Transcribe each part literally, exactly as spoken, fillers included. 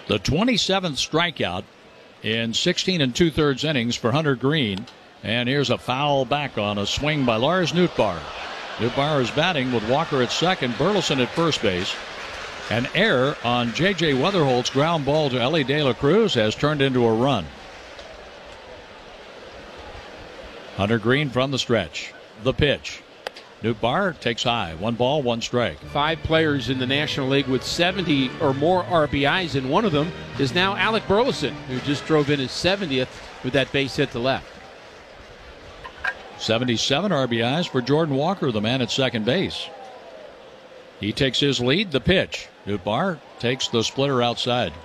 The twenty-seventh strikeout in sixteen and two-thirds innings for Hunter Green. And here's a foul back on a swing by Lars Nootbaar. Nootbaar is batting with Walker at second, Burleson at first base. An error on J J. Weatherholt's ground ball to Ellie De La Cruz has turned into a run. Hunter Green from the stretch. The pitch. Nootbaar takes high. One ball, one strike. Five players in the National League with seventy or more R B Is, and one of them is now Alec Burleson, who just drove in his seventieth with that base hit to left. seventy-seven R B Is for Jordan Walker, the man at second base. He takes his lead. The pitch. Nootbaar takes the splitter outside.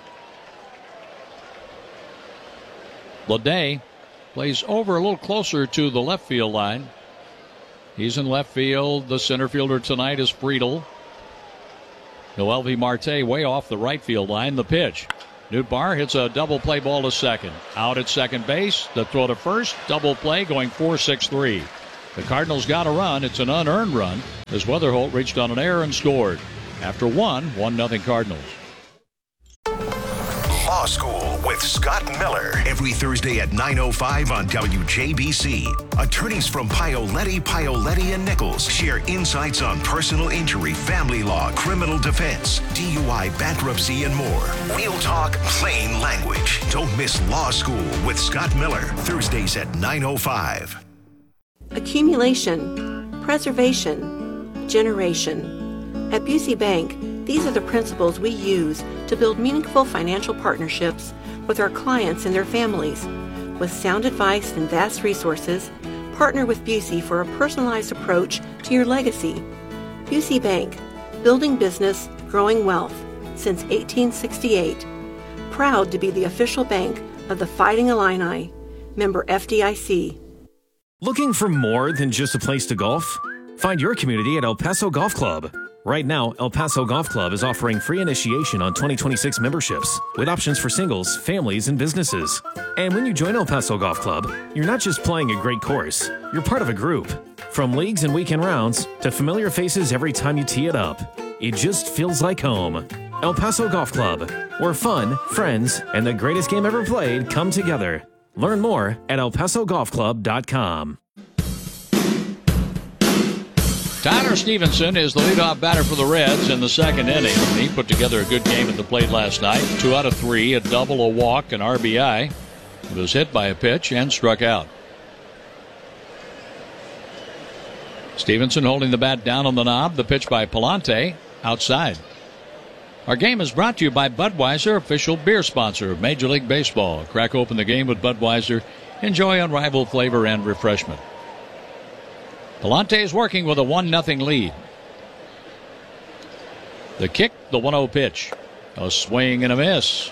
Leday plays over a little closer to the left field line. He's in left field. The center fielder tonight is Friedel. Noelvi Marte way off the right field line. The pitch. Nootbaar hits a double play ball to second. Out at second base. The throw to first. Double play going four six three. The Cardinals got a run. It's an unearned run as Weatherholt reached on an error and scored. After one, one nothing Cardinals. Law School with Scott Miller. Every Thursday at nine oh five on W J B C. Attorneys from Paoletti, Paoletti and Nichols share insights on personal injury, family law, criminal defense, D U I, bankruptcy, and more. Real talk, plain language. Don't miss Law School with Scott Miller. Thursdays at nine oh five. Accumulation, preservation, generation. At Busey Bank, these are the principles we use to build meaningful financial partnerships with our clients and their families. With sound advice and vast resources, partner with Busey for a personalized approach to your legacy. Busey Bank, building business, growing wealth since eighteen sixty-eight. Proud to be the official bank of the Fighting Illini. Member F D I C. Looking for more than just a place to golf? Find your community at El Paso Golf Club. Right now, El Paso Golf Club is offering free initiation on twenty twenty-six memberships with options for singles, families, and businesses. And when you join El Paso Golf Club, you're not just playing a great course, you're part of a group. From leagues and weekend rounds to familiar faces every time you tee it up, it just feels like home. El Paso Golf Club, where fun, friends, and the greatest game ever played come together. Learn more at el paso golf club dot com. Tyler Stevenson is the leadoff batter for the Reds in the second inning. He put together a good game at the plate last night. Two out of three, a double, a walk, an R B I. He was hit by a pitch and struck out. Stevenson holding the bat down on the knob. The pitch by Palante outside. Our game is brought to you by Budweiser, official beer sponsor of Major League Baseball. Crack open the game with Budweiser. Enjoy unrivaled flavor and refreshment. Palante is working with a one nothing lead. The kick, the one oh pitch. A swing and a miss.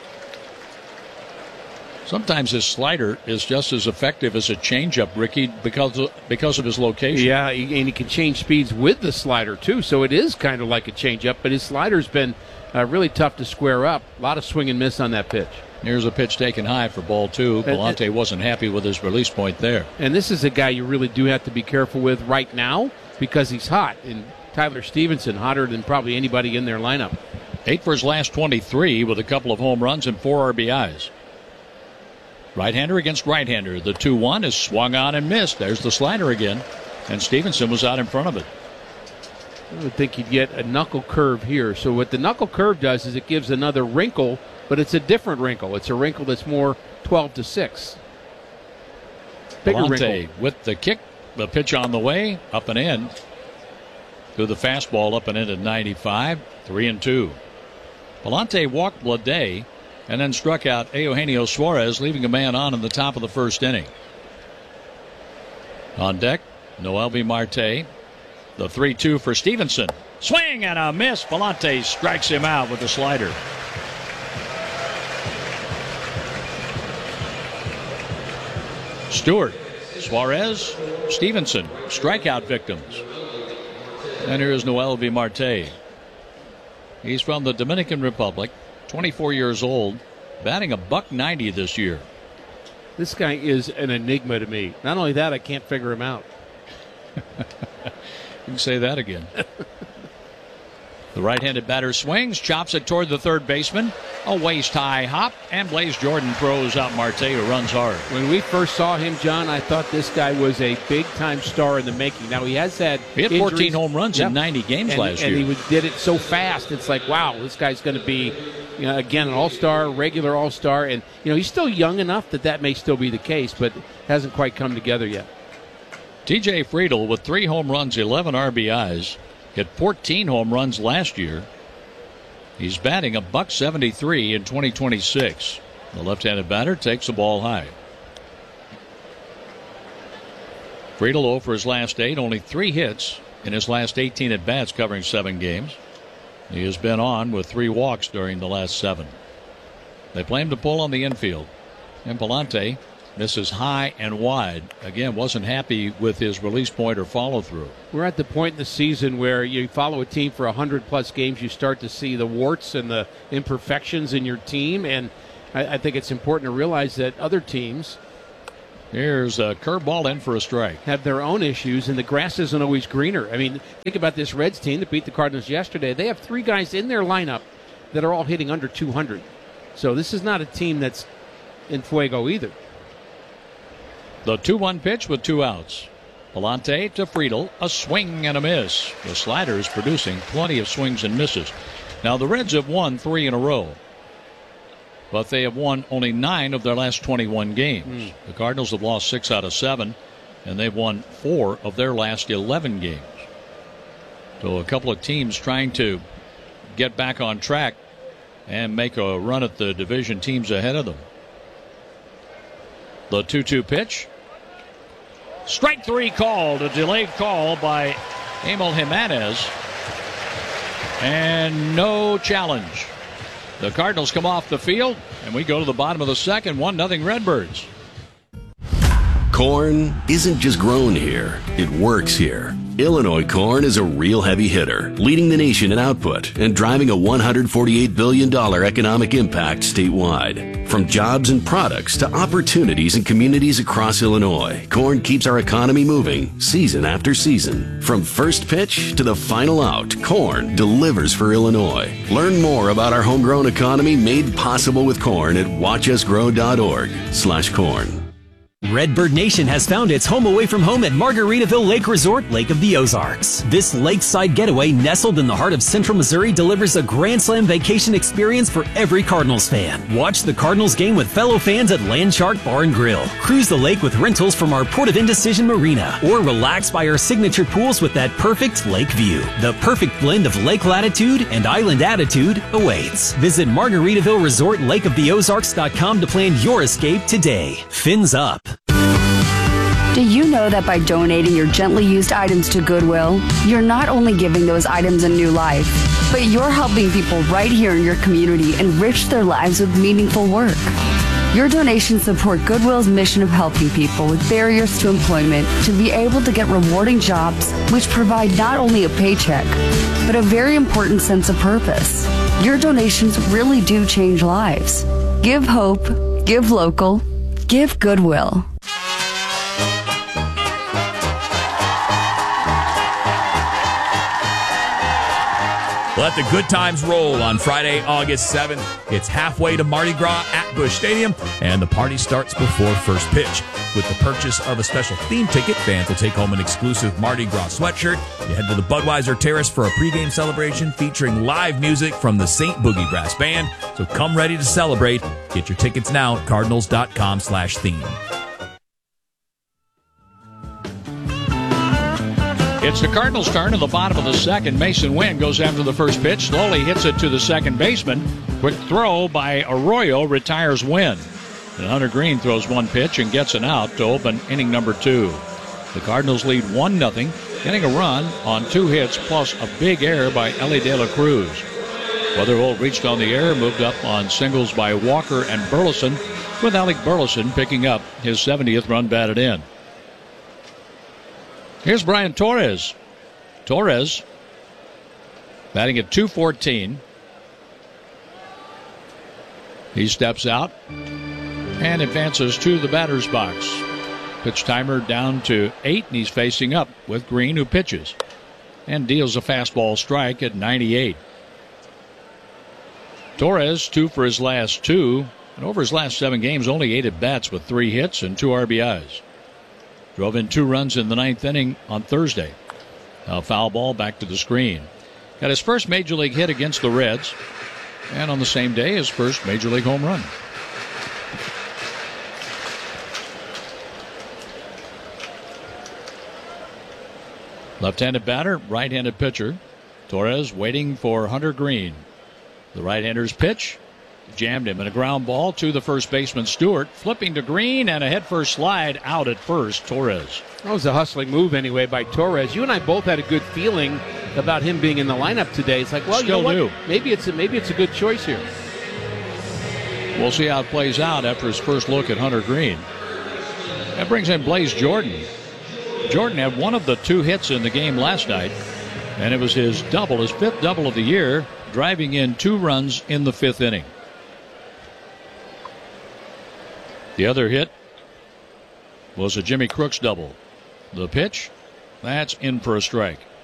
Sometimes his slider is just as effective as a changeup, Ricky, because of, because of his location. Yeah, and he can change speeds with the slider, too, so it is kind of like a changeup, but his slider's been uh, really tough to square up. A lot of swing and miss on that pitch. Here's a pitch taken high for ball two. Palante wasn't happy with his release point there. And this is a guy you really do have to be careful with right now because he's hot. And Tyler Stevenson, hotter than probably anybody in their lineup. Eight for his last twenty-three with a couple of home runs and four R B Is. Right-hander against right-hander. The two one is swung on and missed. There's the slider again. And Stevenson was out in front of it. I would think you'd get a knuckle curve here. So what the knuckle curve does is it gives another wrinkle, but it's a different wrinkle. It's a wrinkle that's more twelve to six. Bigger Palante wrinkle. with the kick. The pitch on the way. Up and in. Through the fastball up and in at ninety-five. Three and two. Palante walked Leday and then struck out Eugenio Suarez, leaving a man on in the top of the first inning. On deck, Noelvi Marte. The three two for Stevenson. Swing and a miss. Palante strikes him out with the slider. Stewart, Suarez, Stevenson, strikeout victims. And here's Noelvi Marte. He's from the Dominican Republic, twenty-four years old, batting a buck ninety this year. This guy is an enigma to me. Not only that, I can't figure him out. You can say that again. The right-handed batter swings, chops it toward the third baseman. A waist-high hop, and Blaze Jordan throws out Marte, who runs hard. When we first saw him, John, I thought this guy was a big-time star in the making. Now, he has had He had injuries. fourteen home runs Yep. in ninety games and, last and year. And he did it so fast. It's like, wow, this guy's going to be, you know, again, an all-star, regular all-star. And, you know, he's still young enough that that may still be the case, but hasn't quite come together yet. T J Friedl with three home runs, eleven R B Is, hit fourteen home runs last year. He's batting a buck seventy-three in twenty twenty-six. The left-handed batter takes the ball high. Friedl oh for his last eight, only three hits in his last eighteen at-bats covering seven games. He has been on with three walks during the last seven. They play him to pull on the infield. And Palante misses high and wide. Again, wasn't happy with his release point or follow-through. We're at the point in the season where you follow a team for one hundred plus games, you start to see the warts and the imperfections in your team, and I, I think it's important to realize that other teams Here's a curveball in for a strike. Have their own issues, and the grass isn't always greener. I mean, think about this Reds team that beat the Cardinals yesterday. They have three guys in their lineup that are all hitting under two hundred. So this is not a team that's in fuego either. The two one pitch with two outs. Palante to Friedl, a swing and a miss. The slider is producing plenty of swings and misses. Now the Reds have won three in a row, but they have won only nine of their last twenty-one games. Mm. The Cardinals have lost six out of seven, and they've won four of their last eleven games. So a couple of teams trying to get back on track and make a run at the division teams ahead of them. The two two pitch. Strike three called, a delayed call by Emil Jimenez. And no challenge. The Cardinals come off the field, and we go to the bottom of the second, one nothing Redbirds. Corn isn't just grown here, it works here. Illinois corn is a real heavy hitter, leading the nation in output and driving a one hundred forty-eight billion dollars economic impact statewide. From jobs and products to opportunities in communities across Illinois, corn keeps our economy moving season after season. From first pitch to the final out, corn delivers for Illinois. Learn more about our homegrown economy made possible with corn at watchusgrow.org slash corn. Redbird Nation has found its home away from home at Margaritaville Lake Resort, Lake of the Ozarks. This lakeside getaway nestled in the heart of central Missouri delivers a Grand Slam vacation experience for every Cardinals fan. Watch the Cardinals game with fellow fans at Landshark Bar and Grill. Cruise the lake with rentals from our Port of Indecision Marina, or relax by our signature pools with that perfect lake view. The perfect blend of lake latitude and island attitude awaits. Visit Margaritaville Resort Lake of the Ozarks dot com to plan your escape today. Fins up. Do you know that by donating your gently used items to Goodwill, you're not only giving those items a new life, but you're helping people right here in your community enrich their lives with meaningful work? Your donations support Goodwill's mission of helping people with barriers to employment to be able to get rewarding jobs which provide not only a paycheck, but a very important sense of purpose. Your donations really do change lives. Give hope, give local, give Goodwill. Let the good times roll on Friday, August seventh. It's halfway to Mardi Gras at Busch Stadium, and the party starts before first pitch. With the purchase of a special theme ticket, fans will take home an exclusive Mardi Gras sweatshirt. You head to the Budweiser Terrace for a pregame celebration featuring live music from the Saint Boogie Brass Band. So come ready to celebrate. Get your tickets now at cardinals.com slash theme. It's the Cardinals' turn in the bottom of the second. Mason Wynn goes after the first pitch, slowly hits it to the second baseman. Quick throw by Arroyo retires Wynn. And Hunter Green throws one pitch and gets an out to open inning number two. The Cardinals lead one nothing, getting a run on two hits plus a big error by Ellie De La Cruz. Weatherholt reached on the error, moved up on singles by Walker and Burleson, with Alec Burleson picking up his seventieth run batted in. Here's Brian Torres. Torres batting at two fourteen. He steps out and advances to the batter's box. Pitch timer down to eight, and he's facing up with Green, who pitches and deals a fastball strike at ninety-eight. Torres, two for his last two. And over his last seven games, only eight at bats with three hits and two R B Is. Drove in two runs in the ninth inning on Thursday. Now foul ball back to the screen. Got his first major league hit against the Reds. And on the same day, his first major league home run. Left-handed batter, right-handed pitcher. Torres waiting for Hunter Green. The right-hander's pitch jammed him in a ground ball to the first baseman Stewart, flipping to Green and a head-first slide out at first. Torres. That was a hustling move anyway by Torres. You and I both had a good feeling about him being in the lineup today. It's like, well, Still you know do. what? Maybe it's a, maybe it's a good choice here. We'll see how it plays out after his first look at Hunter Green. That brings in Blaze Jordan. Jordan had one of the two hits in the game last night, and it was his double, his fifth double of the year, driving in two runs in the fifth inning. The other hit was a Jimmy Crooks double. The pitch, that's in for a strike.